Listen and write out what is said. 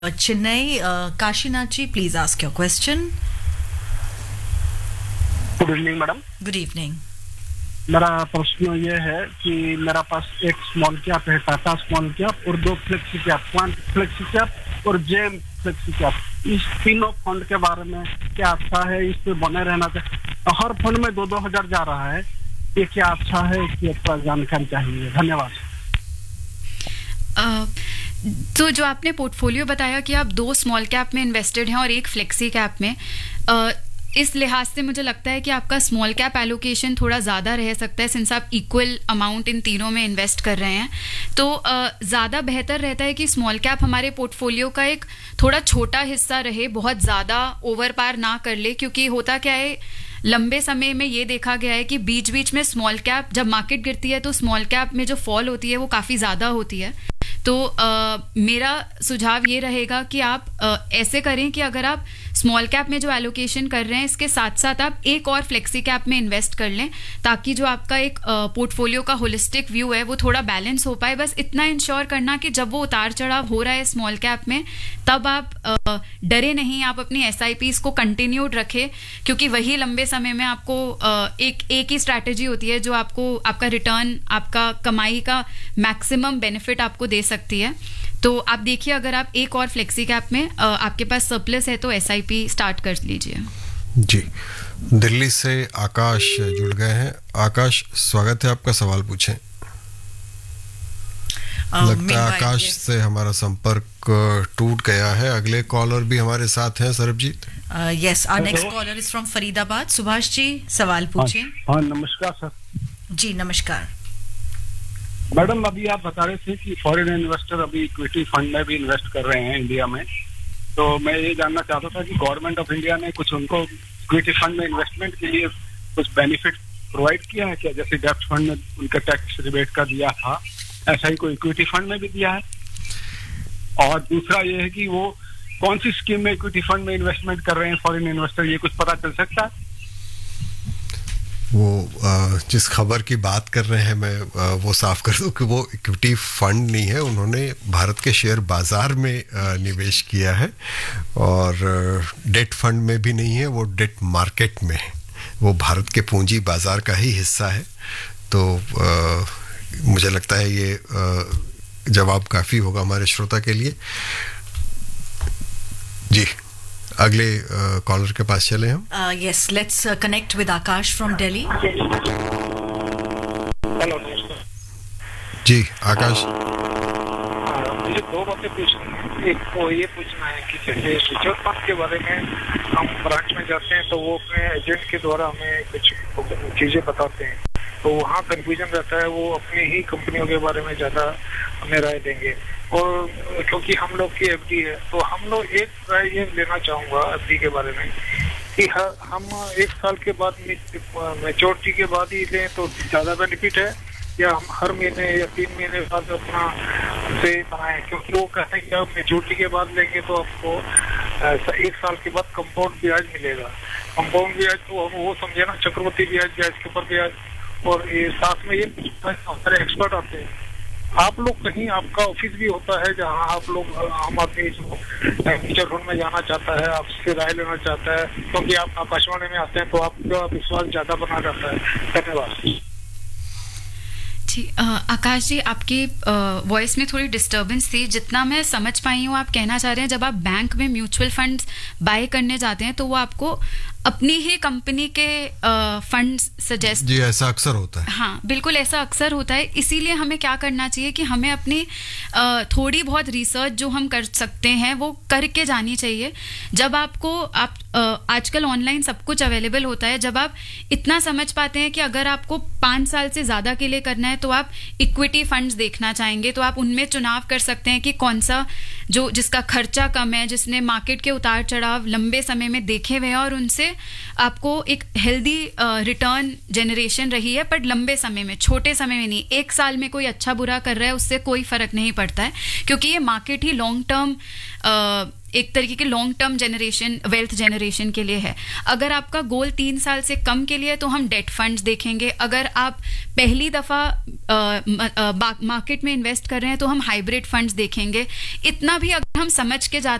Chennai, Kashinachi, please ask your question. Good evening madam. Good evening. मेरा प्रश्न ये है कि मेरा पास एक स्मॉल कैप है, टाटा स्मॉल कैप, और दो flexi cap, quant flexi cap और जेम फ्लेक्सी कैप। इस तीनों फंड के बारे में क्या अच्छा है, इस पे बने रहना चाहिए? हर फंड में 2-2 हजार जा रहा है, ये क्या अच्छा है, इसकी अच्छा जानकारी चाहिए। धन्यवाद। तो जो आपने पोर्टफोलियो बताया कि आप 2 स्मॉल कैप में इन्वेस्टेड हैं और एक फ्लेक्सी कैप में, इस लिहाज से मुझे लगता है कि आपका स्मॉल कैप एलोकेशन थोड़ा ज़्यादा रह सकता है, सिंस आप इक्वल अमाउंट इन तीनों में इन्वेस्ट कर रहे हैं। तो ज़्यादा बेहतर रहता है कि स्मॉल कैप हमारे पोर्टफोलियो का एक थोड़ा छोटा हिस्सा रहे, बहुत ज़्यादा ओवर पार ना कर ले, क्योंकि होता क्या है, लंबे समय में ये देखा गया है कि बीच बीच में स्मॉल कैप जब मार्केट गिरती है तो स्मॉल कैप में जो फॉल होती है वो काफ़ी ज़्यादा होती है। तो मेरा सुझाव ये रहेगा कि आप ऐसे करें कि अगर आप स्मॉल कैप में जो एलोकेशन कर रहे हैं, इसके साथ साथ आप एक और फ्लेक्सी कैप में इन्वेस्ट कर लें, ताकि जो आपका एक पोर्टफोलियो का होलिस्टिक व्यू है वो थोड़ा बैलेंस हो पाए। बस इतना इंश्योर करना कि जब वो उतार चढ़ाव हो रहा है स्मॉल कैप में, तब आप डरे नहीं, आप अपनी SIPs को कंटिन्यूड रखें, क्योंकि वही लंबे समय में आपको एक ही स्ट्रैटेजी होती है जो आपको आपका रिटर्न, आपका कमाई का मैक्सिमम बेनिफिट आपको दे सकती है। तो आप देखिए, अगर आप एक और फ्लेक्सी कैप में आपके पास सरप्लस है तो SIP स्टार्ट कर लीजिए। जी, दिल्ली से आकाश जुड़ गए हैं। आकाश, स्वागत है आपका, सवाल पूछें। लगता है आकाश से हमारा संपर्क टूट गया है। अगले कॉलर भी हमारे साथ हैं, Sarabjit. Yes, our next caller is from Faridabad. Subhash ji, सवाल पूछिए। हाँ, नमस्कार सर। जी नमस्कार। मैडम, अभी आप बता रहे थे कि फॉरेन इन्वेस्टर अभी इक्विटी फंड में भी इन्वेस्ट कर रहे हैं इंडिया में, तो मैं ये जानना चाहता था कि गवर्नमेंट ऑफ इंडिया ने कुछ उनको इक्विटी फंड में इन्वेस्टमेंट के लिए कुछ बेनिफिट प्रोवाइड किया है क्या? जैसे डेब्ट फंड में उनका टैक्स रिबेट का दिया था, ऐसा ही कोई इक्विटी फंड में भी दिया है? और दूसरा ये है कि वो कौन सी स्कीम में इक्विटी फंड में इन्वेस्टमेंट कर रहे हैं फॉरेन इन्वेस्टर, ये कुछ पता चल सकता है? वो जिस खबर की बात कर रहे हैं, मैं वो साफ कर दूं कि वो इक्विटी फंड नहीं है, उन्होंने भारत के शेयर बाजार में निवेश किया है, और डेट फंड में भी नहीं है, वो डेट मार्केट में है, वो भारत के पूंजी बाजार का ही हिस्सा है। तो मुझे लगता है ये जवाब काफ़ी होगा हमारे श्रोता के लिए। जी, अगले कॉलर के पास चले हम। Yes, let's connect with Akash from Delhi. Hello जी आकाश। मुझे 2 बातें पूछनी है। एक तो ये पूछना है कि जैसे म्यूचुअल फंड के बारे में हम ब्रांच में जाते हैं तो वो अपने एजेंट के द्वारा हमें कुछ चीजें बताते हैं, तो वहाँ कंफ्यूजन रहता है, वो अपनी ही कंपनियों के बारे में ज्यादा हमें राय देंगे। और क्योंकि हम लोग की FD है, तो हम लोग एक राय ये लेना चाहूंगा FD के बारे में कि हम 1 साल के बाद मैच्योरिटी के बाद ही लें तो ज्यादा बेनिफिट है, या हम हर महीने या 3 महीने बाद अपना से बनाएं? क्योंकि वो कहते हैं कि आप मैच्योरिटी के बाद लेंगे तो आपको 1 साल के बाद कंपाउंड ब्याज मिलेगा। कंपाउंड ब्याज तो वो समझे ना, चक्रवृद्धि ब्याज के ऊपर ब्याज। और ये साथ में ये सारे एक्सपर्ट आते हैं। आप लोग कहीं, आपका ऑफिस भी होता है जहां आप लोग, हम आदमी जो म्यूचुअल फंड में जाना चाहता है, आपसे राय लेना चाहता है, क्योंकि आप आकाशवाणी में आते हैं तो आपका विश्वास ज्यादा बना रहता है। धन्यवाद जी। आकाश जी, आपकी वॉइस में थोड़ी डिस्टर्बेंस थी। जितना मैं समझ पाई हूँ, आप कहना चाह रहे हैं जब आप बैंक में म्यूचुअल फंड्स बाय करने जाते हैं तो वो आपको अपनी ही कंपनी के फंड्स सजेस्ट। जी, ऐसा अक्सर होता है। हाँ, बिल्कुल ऐसा अक्सर होता है। इसीलिए हमें क्या करना चाहिए कि हमें अपनी थोड़ी बहुत रिसर्च जो हम कर सकते हैं वो करके जानी चाहिए। जब आप आजकल ऑनलाइन सब कुछ अवेलेबल होता है, जब आप इतना समझ पाते हैं कि अगर आपको 5 साल से ज़्यादा के लिए करना है तो आप इक्विटी फंड्स देखना चाहेंगे, तो आप उनमें चुनाव कर सकते हैं कि कौन सा जिसका खर्चा कम है, जिसने मार्केट के उतार चढ़ाव लंबे समय में देखे हुए हैं और उनसे आपको एक हेल्दी रिटर्न जनरेशन रही है, पर लंबे समय में, छोटे समय में नहीं। 1 साल में कोई अच्छा बुरा कर रहा है उससे कोई फर्क नहीं पड़ता है, क्योंकि ये मार्केट ही लॉन्ग टर्म एक तरीके के long term generation, wealth generation के लिए है। अगर आपका गोल 3 साल से कम के लिए, तो हम डेट फंड्स देखेंगे। अगर आप पहली दफा मार्केट में इन्वेस्ट कर रहे हैं, तो हम हाइब्रिड फंड्स देखेंगे। इतना भी अगर हम समझ के जाते